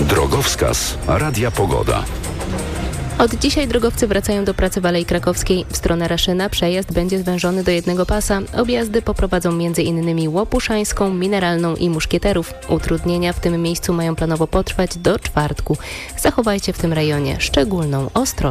Drogowskaz Radia Pogoda. Od dzisiaj drogowcy wracają do pracy w Alei Krakowskiej. W stronę Raszyna przejazd będzie zwężony do jednego pasa. Objazdy poprowadzą m.in. Łopuszańską, Mineralną i Muszkieterów. Utrudnienia w tym miejscu mają planowo potrwać do czwartku. Zachowajcie w tym rejonie szczególną ostrożność.